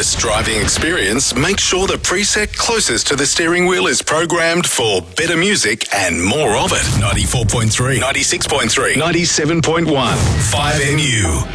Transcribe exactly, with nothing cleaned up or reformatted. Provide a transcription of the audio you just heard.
best driving experience, make sure the preset closest to the steering wheel is programmed for better music and more of it. ninety-four point three, ninety-six point three, ninety-seven point one, five M U.